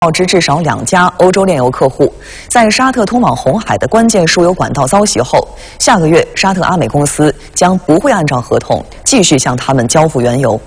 告知至少2家欧洲炼油客户，在沙特通往红海的关键输油管道遭袭后，下个月沙特阿美公司将不会按照合同继续向他们交付原油。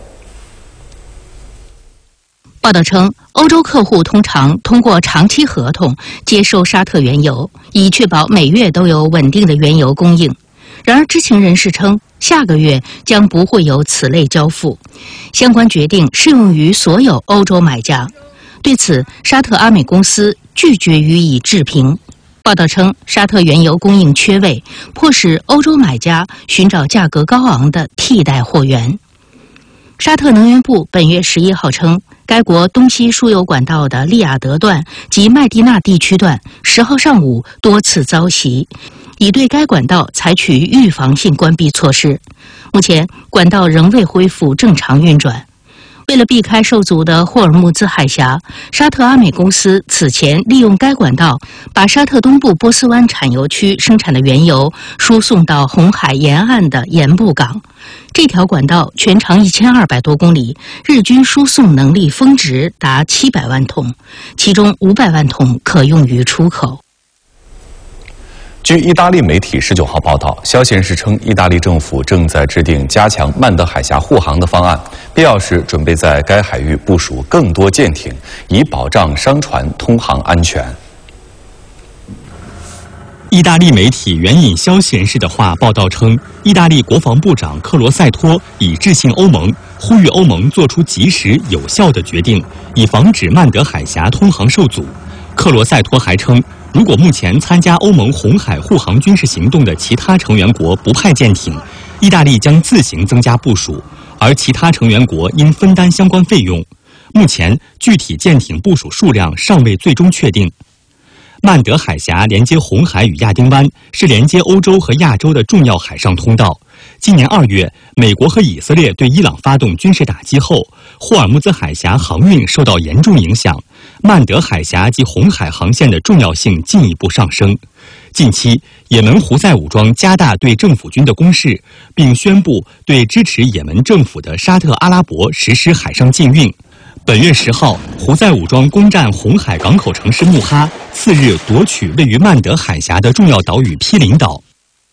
报道称，欧洲客户通常通过长期合同接收沙特原油，以确保每月都有稳定的原油供应。然而，知情人士称，下个月将不会有此类交付，相关决定适用于所有欧洲买家。对此，沙特阿美公司拒绝予以置评。报道称，沙特原油供应缺位，迫使欧洲买家寻找价格高昂的替代货源。沙特能源部本月11号称，该国东西输油管道的利雅得段及麦地那地区段10号上午多次遭袭，已对该管道采取预防性关闭措施。目前，管道仍未恢复正常运转。为了避开受阻的霍尔木兹海峡，沙特阿美公司此前利用该管道把沙特东部波斯湾产油区生产的原油输送到红海沿岸的盐布港。这条管道全长1200多公里，日均输送能力峰值达700万桶，其中500万桶可用于出口。 据意大利媒体19号报道，消息人士称，意大利政府正在制定加强曼德海峡护航的方案，必要时准备在该海域部署更多舰艇，以保障商船通航安全。 意大利媒体援引消息人士的话报道称，意大利国防部长克罗塞托已致信欧盟，呼吁欧盟做出及时有效的决定，以防止曼德海峡通航受阻。克罗塞托还称，如果目前参加欧盟红海护航军事行动的其他成员国不派舰艇，意大利将自行增加部署，而其他成员国应分担相关费用。目前，具体舰艇部署数量尚未最终确定。曼德海峡连接红海与亚丁湾，是连接欧洲和亚洲的重要海上通道。今年2月，美国和以色列对伊朗发动军事打击后，霍尔木兹海峡航运受到严重影响，曼德海峡及红海航线的重要性进一步上升。近期，也门胡塞武装加大对政府军的攻势，并宣布对支持也门政府的沙特阿拉伯实施海上禁运。本月10号，胡塞武装攻占红海港口城市穆哈，次日夺取位于曼德海峡的重要岛屿毗邻岛。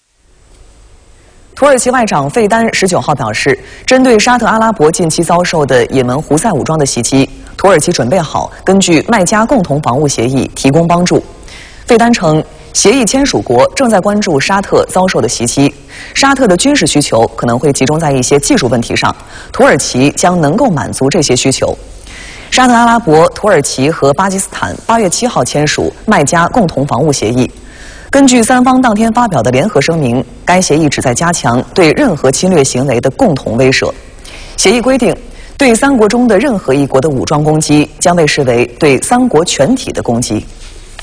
土耳其外长费丹19号表示，针对沙特阿拉伯近期遭受的也门胡塞武装的袭击，土耳其准备好根据麦加共同防务协议提供帮助。费丹称，协议签署国正在关注沙特遭受的袭击，沙特的军事需求可能会集中在一些技术问题上，土耳其将能够满足这些需求。沙特阿拉伯、土耳其和巴基斯坦8月7号签署麦加共同防务协议。根据3方当天发表的联合声明，该协议旨在加强对任何侵略行为的共同威慑。协议规定，对3国中的任何一国的武装攻击将被视为对3国全体的攻击。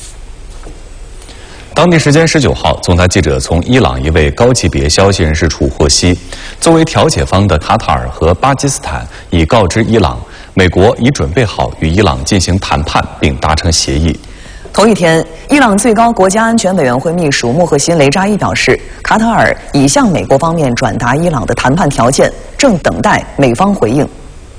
当地时间19号，总台记者从伊朗一位高级别消息人士处获悉，作为调解方的卡塔尔和巴基斯坦已告知伊朗，美国已准备好与伊朗进行谈判并达成协议。 同一天，伊朗最高国家安全委员会秘书穆赫辛·雷扎伊表示，卡塔尔已向美国方面转达伊朗的谈判条件，正等待美方回应。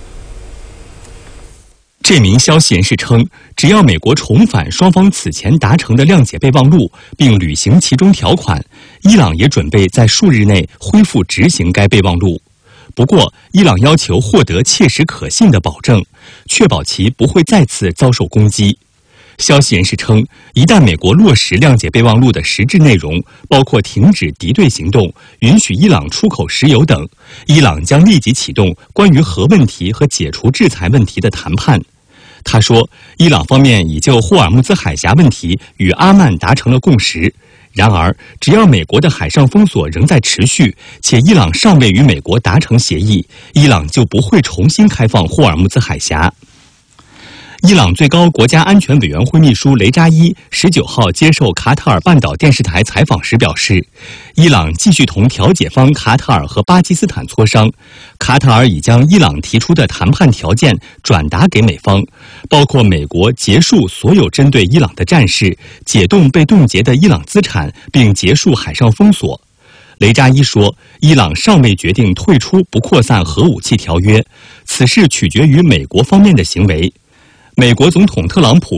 这名消息人士称，只要美国重返双方此前达成的谅解备忘录，并履行其中条款，伊朗也准备在数日内恢复执行该备忘录。不过，伊朗要求获得切实可信的保证，确保其不会再次遭受攻击。消息人士称，一旦美国落实谅解备忘录的实质内容，包括停止敌对行动、允许伊朗出口石油等，伊朗将立即启动关于核问题和解除制裁问题的谈判。他说，伊朗方面已就霍尔木兹海峡问题与阿曼达成了共识。然而，只要美国的海上封锁仍在持续，且伊朗尚未与美国达成协议，伊朗就不会重新开放霍尔木兹海峡。伊朗最高国家安全委员会秘书雷扎伊19号接受卡塔尔半岛电视台采访时表示，伊朗继续同调解方卡塔尔和巴基斯坦磋商，卡塔尔已将伊朗提出的谈判条件转达给美方，包括美国结束所有针对伊朗的战事，解冻被冻结的伊朗资产，并结束海上封锁。雷扎伊说，伊朗尚未决定退出不扩散核武器条约，此事取决于美国方面的行为。 美国总统特朗普